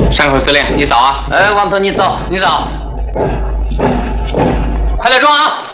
山口司令，你扫啊！ 哎，王头，你走， 你扫，快点装啊！